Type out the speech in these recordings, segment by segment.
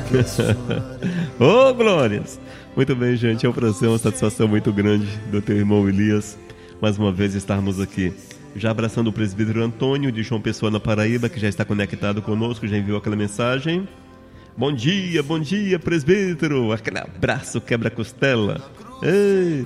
Ô, glórias! Muito bem, gente, é um prazer, uma satisfação muito grande do teu irmão Elias mais uma vez estarmos aqui. Já abraçando o presbítero Antônio de João Pessoa, na Paraíba, que já está conectado conosco, já enviou aquela mensagem. Bom dia, presbítero! Aquele abraço quebra-costela. Ei!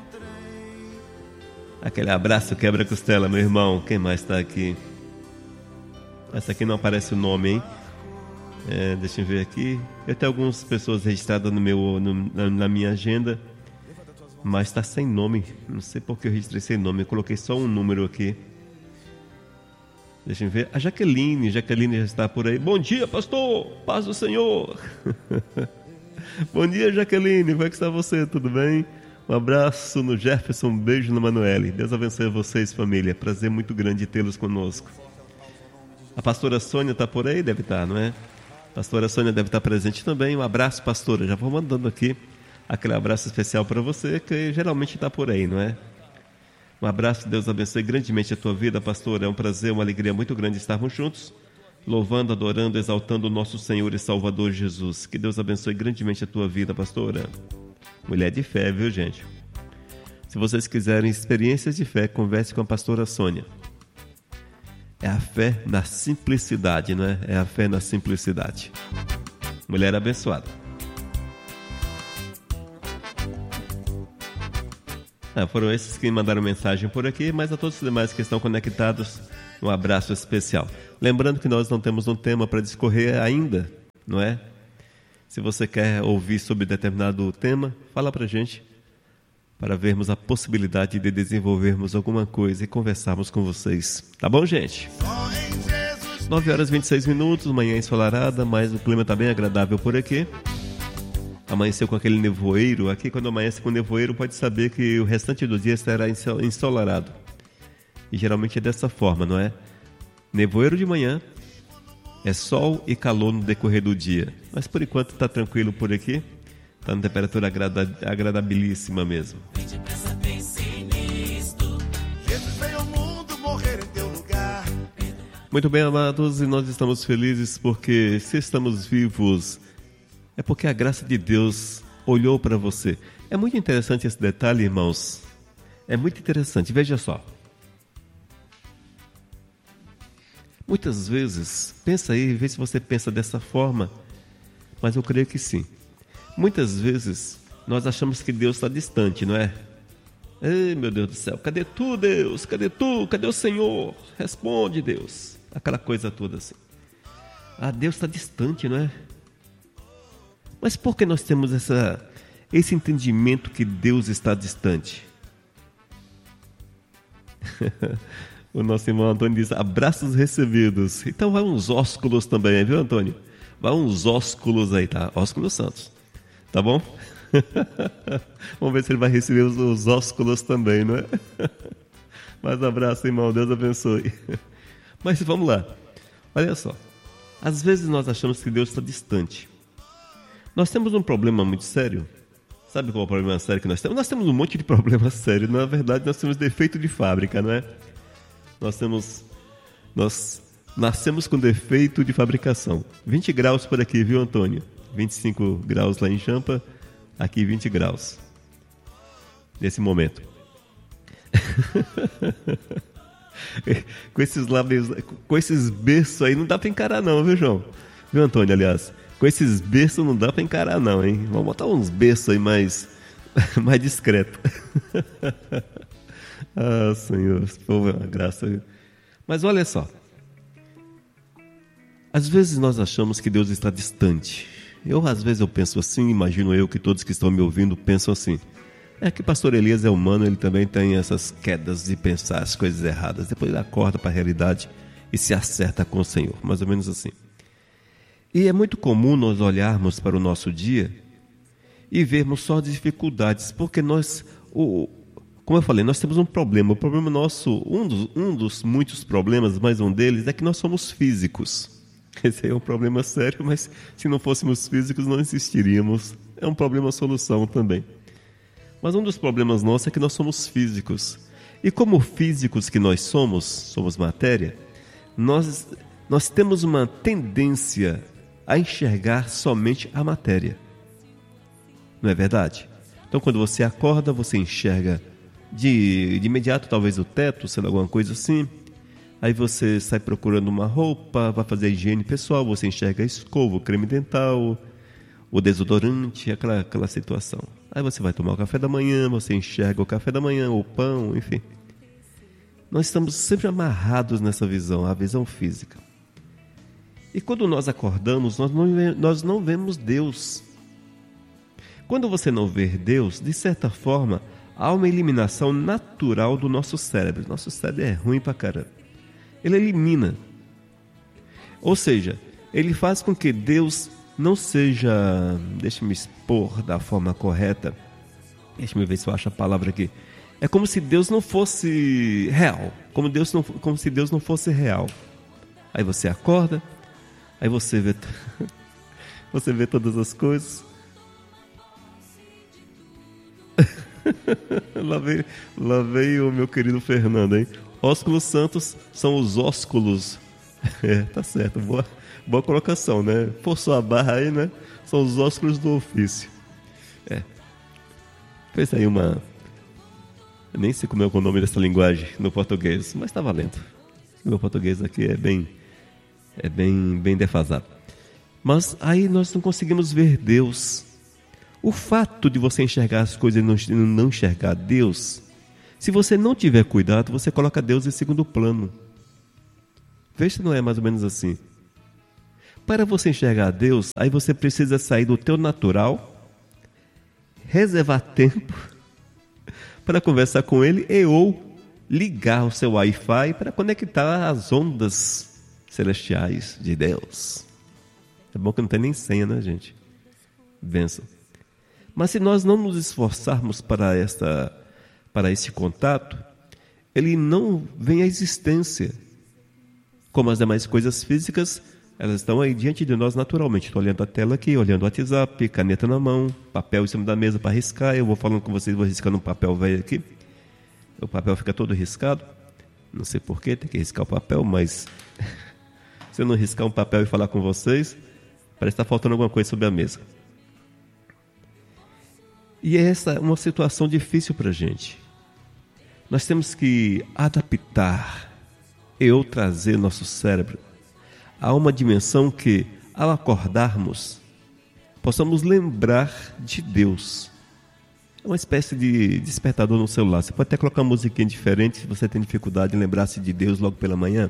Aquele abraço quebra-costela, meu irmão. Quem mais está aqui? Essa aqui não aparece o nome, hein? Deixa eu ver aqui. Eu tenho algumas pessoas registradas na minha agenda, mas está sem nome. Não sei por que eu registrei sem nome. Eu coloquei só um número aqui. Deixa eu ver. A Jaqueline já está por aí. Bom dia, pastor. Paz do Senhor. Bom dia, Jaqueline. Como é que está você? Tudo bem? Um abraço no Jefferson. Um beijo no Manuele. Deus abençoe vocês, família. Prazer muito grande tê-los conosco. A pastora Sônia está por aí? Deve estar, não é? A pastora Sônia deve estar presente também. Um abraço, pastora. Já vou mandando aqui aquele abraço especial para você, que geralmente está por aí, não é? Um abraço, Deus abençoe grandemente a tua vida, pastora. É um prazer, uma alegria muito grande estarmos juntos, louvando, adorando, exaltando o nosso Senhor e Salvador Jesus. Que Deus abençoe grandemente a tua vida, pastora. Mulher de fé, viu, gente? Se vocês quiserem experiências de fé, converse com a pastora Sônia. É a fé na simplicidade, não é? É a fé na simplicidade. Mulher abençoada. Foram esses que mandaram mensagem por aqui, mas a todos os demais que estão conectados, um abraço especial. Lembrando que nós não temos um tema para discorrer ainda, não é? Se você quer ouvir sobre determinado tema, fala para a gente, para vermos a possibilidade de desenvolvermos alguma coisa e conversarmos com vocês. Tá bom, gente? 9h26, manhã ensolarada, mas o clima está bem agradável por aqui. Amanheceu com aquele nevoeiro. Aqui, quando amanhece com nevoeiro, pode saber que o restante do dia estará ensolarado. E geralmente é dessa forma, não é? Nevoeiro de manhã, é sol e calor no decorrer do dia. Mas por enquanto está tranquilo por aqui. Está na temperatura agradabilíssima mesmo. Muito bem, amados, e nós estamos felizes porque se estamos vivos, é porque a graça de Deus olhou para você. É muito interessante esse detalhe, irmãos. É muito interessante, veja só. Muitas vezes, pensa aí, vê se você pensa dessa forma, mas eu creio que sim. Muitas vezes, nós achamos que Deus está distante, não é? Ei, meu Deus do céu, cadê tu, Deus? Cadê tu? Cadê o Senhor? Responde, Deus. Aquela coisa toda assim. Deus está distante, não é? Mas por que nós temos esse entendimento que Deus está distante? O nosso irmão Antônio diz, abraços recebidos. Então vai uns ósculos também, viu, Antônio? Vai uns ósculos aí, tá? Ósculos santos. Tá bom? Vamos ver se ele vai receber os ósculos também, não é? Mas abraço, irmão. Deus abençoe. Mas vamos lá. Olha só. Às vezes nós achamos que Deus está distante. Nós temos um problema muito sério. Sabe qual é o problema sério que nós temos? Nós temos um monte de problemas sérios. Na verdade, nós temos defeito de fábrica, não é? Nós nascemos com defeito de fabricação. 20 graus por aqui, viu, Antônio? 25 graus lá em Champa, aqui 20 graus. Nesse momento. Com esses berços aí não dá para encarar não, viu, João? Viu, Antônio, aliás? Com esses berços não dá para encarar não, hein? Vamos botar uns berços aí mais discreto. Senhor, esse povo é uma graça. Mas olha só. Às vezes nós achamos que Deus está distante. Às vezes eu penso assim, imagino eu que todos que estão me ouvindo pensam assim. É que o pastor Elias é humano, ele também tem essas quedas de pensar as coisas erradas. Depois ele acorda para a realidade e se acerta com o Senhor, mais ou menos assim. E é muito comum nós olharmos para o nosso dia e vermos só dificuldades, porque nós, como eu falei, nós temos um problema. O problema nosso, um dos muitos problemas, mais um deles, é que nós somos físicos. Esse é um problema sério, mas se não fôssemos físicos não existiríamos. É um problema-solução também. Mas um dos problemas nossos é que nós somos físicos. E como físicos que nós somos matéria, nós temos uma tendência a enxergar somente a matéria. Não é verdade? Então, quando você acorda, você enxerga de imediato, talvez o teto, sei lá, alguma coisa assim. Aí você sai procurando uma roupa, vai fazer a higiene pessoal, você enxerga a escova, o creme dental, o desodorante, aquela situação. Aí você vai tomar o café da manhã, você enxerga o café da manhã, o pão, enfim. Nós estamos sempre amarrados nessa visão, a visão física. E quando nós acordamos, nós não vemos Deus. Quando você não vê Deus, de certa forma, há uma eliminação natural do nosso cérebro. Nosso cérebro é ruim pra caramba. Ele elimina. Ou seja, ele faz com que Deus não seja... Deixa eu me expor da forma correta. Deixa eu ver se eu acho a palavra aqui. É como se Deus não fosse real. Como se Deus não fosse real. Aí você acorda, aí você vê, você vê todas as coisas. Lá veio o meu querido Fernando, hein? Ósculos santos são os ósculos. Tá certo, boa colocação, né? Forçou a barra aí, né? São os ósculos do ofício. Fez aí uma... Eu nem sei como é o nome dessa linguagem no português, mas tá valendo. O meu português aqui é bem defasado. Mas aí nós não conseguimos ver Deus. O fato de você enxergar as coisas e não enxergar Deus, se você não tiver cuidado, você coloca Deus em segundo plano. Veja se não é mais ou menos assim. Para você enxergar Deus, aí você precisa sair do teu natural, reservar tempo para conversar com Ele ou ligar o seu Wi-Fi para conectar as ondas celestiais de Deus. É bom que não tem nem senha, né, gente? Bênção. Mas se nós não nos esforçarmos para esse contato, ele não vem à existência. Como as demais coisas físicas, elas estão aí diante de nós naturalmente. Estou olhando a tela aqui, olhando o WhatsApp, caneta na mão, papel em cima da mesa para riscar. Eu vou falando com vocês, vou riscando um papel velho aqui. O papel fica todo riscado. Não sei porquê, tem que riscar o papel, mas se eu não riscar um papel e falar com vocês, parece que está faltando alguma coisa sobre a mesa. E essa é uma situação difícil para a gente. Nós temos que adaptar ou trazer nosso cérebro a uma dimensão que, ao acordarmos, possamos lembrar de Deus. É uma espécie de despertador no celular. Você pode até colocar uma musiquinha diferente se você tem dificuldade em lembrar-se de Deus logo pela manhã.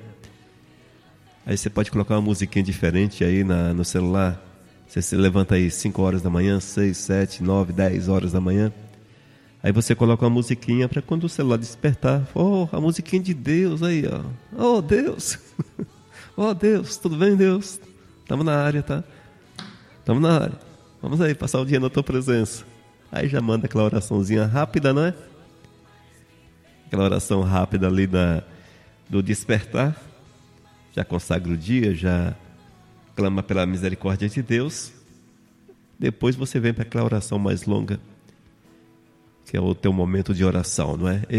Aí você pode colocar uma musiquinha diferente aí no celular. Você se levanta aí 5 horas da manhã, 6, 7, 9, 10 horas da manhã. Aí você coloca uma musiquinha para quando o celular despertar. Oh, a musiquinha de Deus aí, ó. Oh, Deus! Oh, Deus, tudo bem, Deus? Estamos na área, tá? Estamos na área. Vamos aí, passar o dia na tua presença. Aí já manda aquela oraçãozinha rápida, não é? Aquela oração rápida ali do despertar. Já consagra o dia, já clama pela misericórdia de Deus. Depois você vem para aquela oração mais longa, que é o teu momento de oração, não é?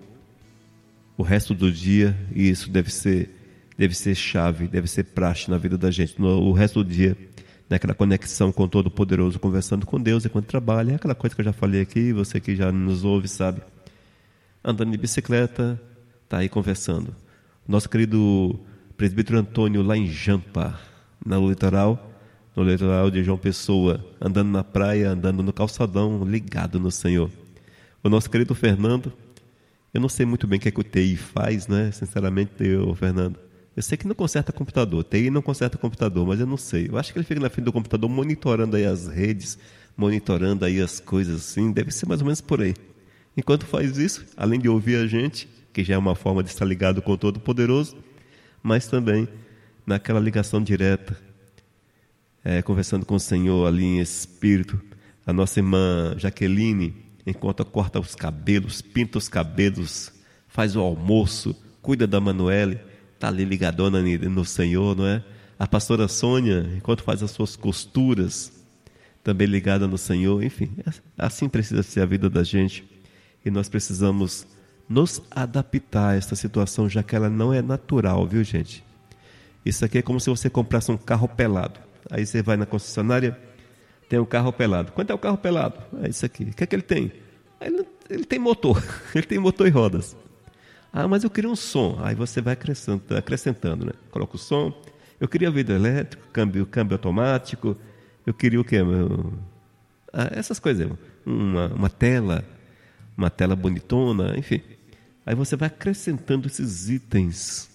O resto do dia, e isso deve ser chave, deve ser praxe na vida da gente. O resto do dia, naquela conexão com o Todo-Poderoso, conversando com Deus enquanto trabalha. É aquela coisa que eu já falei aqui, você que já nos ouve sabe. Andando de bicicleta, tá aí conversando. Nosso querido presbítero Antônio lá em Jampa, no litoral de João Pessoa, andando na praia, andando no calçadão, ligado no Senhor. O nosso querido Fernando, eu não sei muito bem o que é que o TI faz, né? Sinceramente, Fernando. Eu sei que não conserta computador, TI não conserta computador, mas eu não sei. Eu acho que ele fica na frente do computador monitorando aí as redes, monitorando aí as coisas assim, deve ser mais ou menos por aí. Enquanto faz isso, além de ouvir a gente, que já é uma forma de estar ligado com o Todo-Poderoso, mas também naquela ligação direta, conversando com o Senhor ali em espírito. A nossa irmã Jaqueline, enquanto corta os cabelos, pinta os cabelos, faz o almoço, cuida da Manuele, está ali ligadona no Senhor, não é? A pastora Sônia, enquanto faz as suas costuras, também ligada no Senhor. Enfim, assim precisa ser a vida da gente. E nós precisamos nos adaptar a esta situação, já que ela não é natural, viu, gente? Isso aqui é como se você comprasse um carro pelado. Aí você vai na concessionária, tem um carro pelado. Quanto é o carro pelado? É isso aqui. O que é que ele tem? Ele tem motor, ele tem motor e rodas. Ah, mas eu queria um som. Aí você vai acrescentando, né? Coloca o som. Eu queria vidro elétrico, câmbio automático. Eu queria o quê? Essas coisas. Uma tela bonitona, enfim. Aí você vai acrescentando esses itens.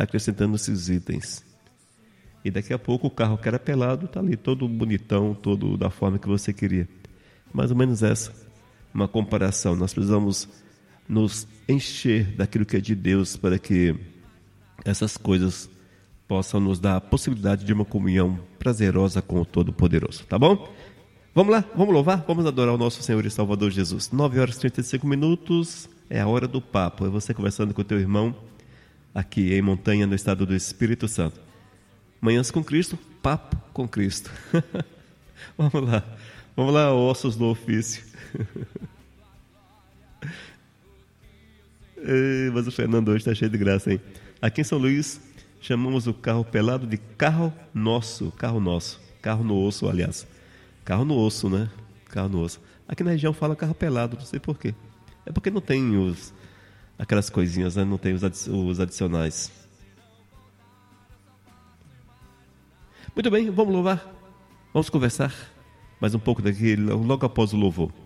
E daqui a pouco o carro que era pelado está ali todo bonitão, todo da forma que você queria. Mais ou menos essa, uma comparação. Nós precisamos nos encher daquilo que é de Deus para que essas coisas possam nos dar a possibilidade de uma comunhão prazerosa com o Todo-Poderoso, tá bom? Vamos lá, vamos louvar, vamos adorar o nosso Senhor e Salvador Jesus. 9h35, é a hora do papo, é você conversando com o teu irmão aqui em Montanha, no estado do Espírito Santo. Manhãs com Cristo, papo com Cristo. Vamos lá, ossos do ofício. Mas o Fernando hoje está cheio de graça, hein? Aqui em São Luís, chamamos o carro pelado de carro nosso. Carro no osso, aliás. Carro no osso, né? Carro no osso. Aqui na região fala carro pelado, não sei porquê. É porque não tem aquelas coisinhas, né? Não tem os adicionais. Muito bem, vamos louvar. Vamos conversar mais um pouco daqui, logo após o louvor.